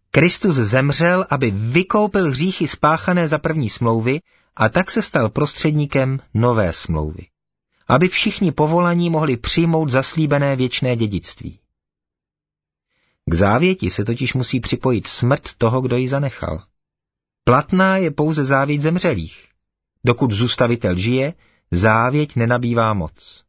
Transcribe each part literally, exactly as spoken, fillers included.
Kristus zemřel, aby vykoupil hříchy spáchané za první smlouvy a tak se stal prostředníkem nové smlouvy. Aby všichni povolaní mohli přijmout zaslíbené věčné dědictví. K závěti se totiž musí připojit smrt toho, kdo ji zanechal. Platná je pouze závěť zemřelých. Dokud zůstavitel žije, závěť nenabývá moc.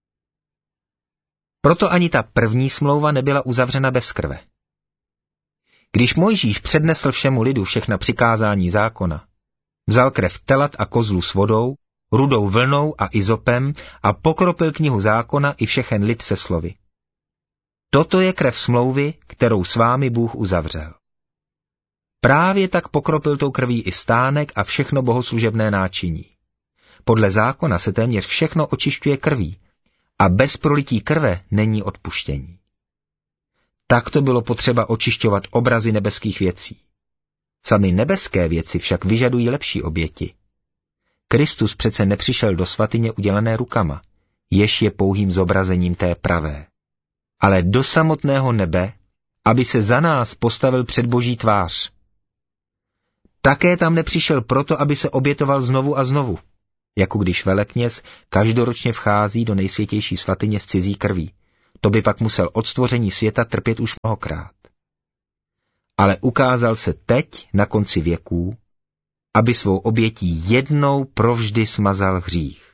Proto ani ta první smlouva nebyla uzavřena bez krve. Když Mojžíš přednesl všemu lidu všechna přikázání zákona, vzal krev telat a kozlu s vodou, rudou vlnou a izopem a pokropil knihu zákona i všechen lid se slovy. Toto je krev smlouvy, kterou s vámi Bůh uzavřel. Právě tak pokropil tou krví i stánek a všechno bohoslužebné náčiní. Podle zákona se téměř všechno očišťuje krví a bez prolití krve není odpuštění. Takto bylo potřeba očišťovat obrazy nebeských věcí. Samy nebeské věci však vyžadují lepší oběti. Kristus přece nepřišel do svatyně udělané rukama, jež je pouhým zobrazením té pravé, ale do samotného nebe, aby se za nás postavil před Boží tvář. Také tam nepřišel proto, aby se obětoval znovu a znovu, jako když velekněz každoročně vchází do nejsvětější svatyně s cizí krví. To by pak musel od stvoření světa trpět už mnohokrát. Ale ukázal se teď, na konci věků, aby svou obětí jednou provždy smazal hřích.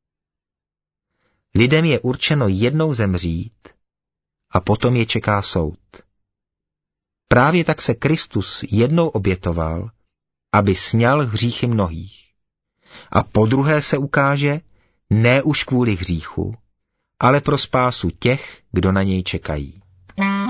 Lidem je určeno jednou zemřít a potom je čeká soud. Právě tak se Kristus jednou obětoval, aby sňal hříchy mnohých. A podruhé se ukáže, ne už kvůli hříchu, ale pro spásu těch, kdo na něj čekají.